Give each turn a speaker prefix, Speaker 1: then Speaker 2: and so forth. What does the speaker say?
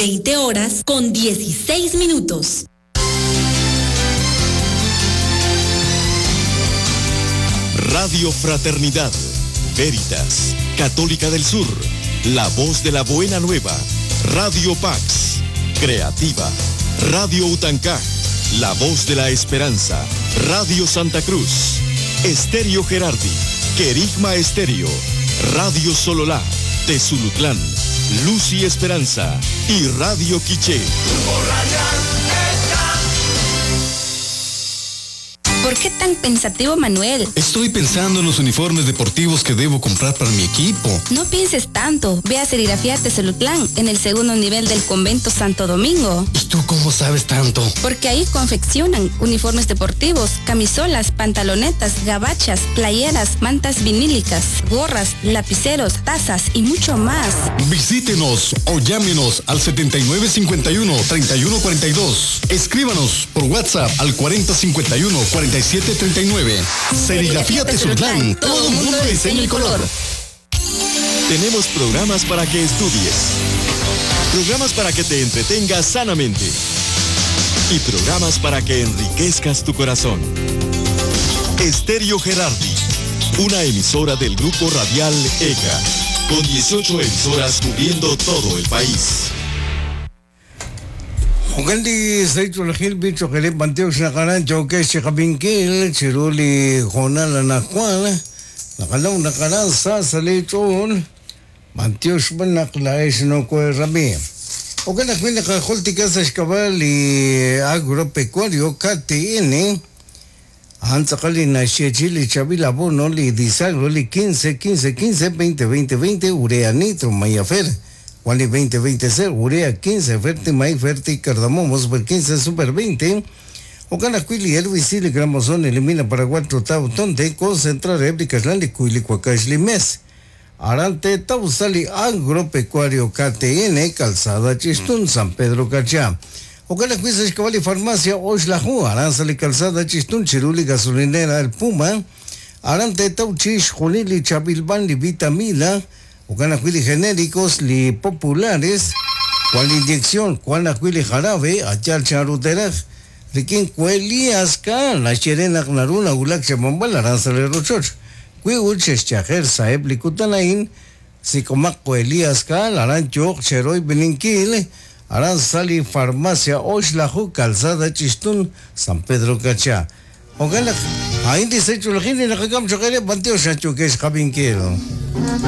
Speaker 1: 20 horas con 16 minutos.
Speaker 2: Radio Fraternidad, Veritas, Católica del Sur, La Voz de la Buena Nueva, Radio Pax, Creativa, Radio Utancaj, La Voz de la Esperanza, Radio Santa Cruz, Estéreo Gerardi, Querigma Estéreo, Radio Sololá, Tezulutlán, Luz y Esperanza y Radio Quiché.
Speaker 3: ¿Por qué tan pensativo, Manuel?
Speaker 4: Estoy pensando en los uniformes deportivos que debo comprar para mi equipo.
Speaker 3: No pienses tanto. Ve a Serigrafía Tezulutlán, en el segundo nivel del Convento Santo Domingo.
Speaker 4: ¿Y tú cómo sabes tanto?
Speaker 3: Porque ahí confeccionan uniformes deportivos, camisolas, pantalonetas, gabachas, playeras, mantas vinílicas, gorras, lapiceros, tazas y mucho más.
Speaker 4: Visítenos o llámenos al 7951-3142. Escríbanos por WhatsApp al 4051-4739. Serigrafía Tezulutlán, todo el mundo de diseño y color.
Speaker 2: Tenemos programas para que estudies, programas para que te entretengas sanamente y programas para que enriquezcas tu corazón. Estéreo Gerardi, una emisora del grupo radial ECA, con 18 emisoras cubriendo todo el país.
Speaker 5: Ogandi Saitulahil bicho que le panteo shakaran choque shakabinkil chiruli jona la nakwala nakalang nakaran sa salichon panteo shban nakla no ko rabi. Oganda kwenda ka holtika sa shkabali agropecuario KTN Anzakali na shechili chabila bono li disagro li 15 20 urea nitro mayafer Wali 20 urea 15, Ferti Mai, Ferti Cardamomo, Super 15, Super 20. Ocana Quili, Elvisili, Gramozón, elimina para 4 tautón de concentrar réplicas Lali, Quili, Cuacashli Mes. Arante Tausali, Agropecuario KTN, Calzada Chistún, San Pedro Cachá. Ocana Quisa, Escavali, Farmacia, Oxlajú, Aranzali, Calzada Chistún, Chiruli, Gasolinera, El Puma. Arante Tauchis, Junili, Chabilban, Vitamina. Ocanacuili genéricos li populares, cual inyección, cual acuili jarabe, achal charuteraj, riquín cueliasca, la cherena naruna, ulak chamambal, aranzale rochoch, cuiuches chajer saeb licutanain, sicomac cueliasca, larancho, cheroy beninquil, aranzali farmacia, oxlaju, calzada chistún, San Pedro Cachá. Ocanac, ahí dice chulajini, nakagam chocare, panteo chacho que es jabinquero.